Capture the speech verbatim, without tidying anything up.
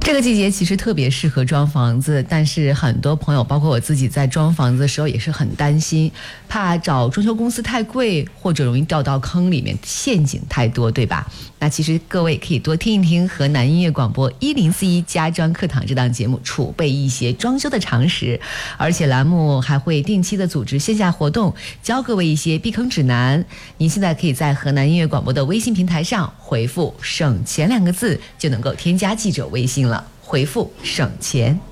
这个季节其实特别适合装房子，但是很多朋友，包括我自己，在装房子的时候也是很担心，怕找装修公司太贵，或者容易掉到坑里面，陷阱太多，对吧？那其实各位可以多听一听河南音乐广播一零四一家装课堂这档节目，储备一些装修的常识，而且栏目还会定期的组织线下活动，教各位一些避坑指南。您现在可以在河南音乐广播的微信平台上回复省钱两个字，就能够添加记者微信了，回复省钱。